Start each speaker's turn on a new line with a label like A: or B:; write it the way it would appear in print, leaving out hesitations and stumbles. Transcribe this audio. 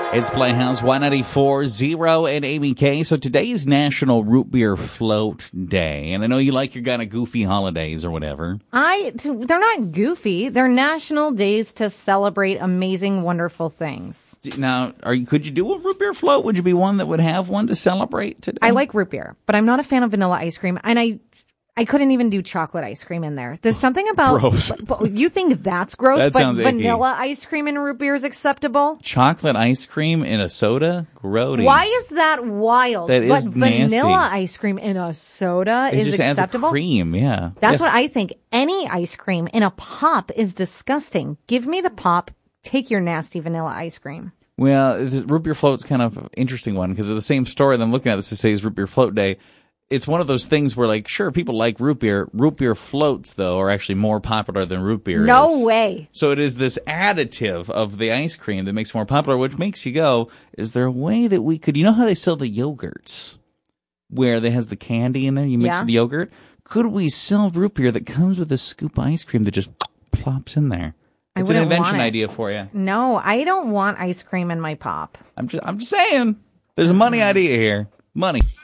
A: It's Playhouse 194.0 and Amy K. So today is National Root Beer Float Day. And I know you like your kind of goofy holidays or whatever.
B: They're not goofy. They're national days to celebrate amazing, wonderful things.
A: Now, could you do a root beer float? Would you be one that would have one to celebrate today?
B: I like root beer, but I'm not a fan of vanilla ice cream. And I couldn't even do chocolate ice cream in there. There's something about...
A: Gross.
B: But you think that's gross,
A: That
B: but
A: sounds
B: vanilla
A: icky.
B: ice cream in root beer is acceptable?
A: Chocolate ice cream in a soda? Grody.
B: Why is that wild?
A: That is
B: but vanilla
A: nasty.
B: ice cream in a soda
A: It
B: is
A: just
B: acceptable?
A: adds a cream, yeah.
B: That's what I think. Any ice cream in a pop is disgusting. Give me the pop. Take your nasty vanilla ice cream.
A: Well, the root beer float's kind of an interesting one because of the same story that I'm looking at this to say is Root Beer Float Day. It's one of those things where, like, sure, people like root beer. Root beer floats, though, are actually more popular than root beer
B: No
A: is.
B: way.
A: So it is this additive of the ice cream that makes it more popular, which makes you go, is there a way that we could, you know how they sell the yogurts where they has the candy in there, you mix
B: Yeah.
A: with the yogurt? Could we sell root beer that comes with a scoop of ice cream that just plops in there? It's an
B: wouldn't
A: invention
B: want it.
A: idea for you.
B: No, I don't want ice cream in my pop.
A: I'm just saying. There's a money idea here. Money.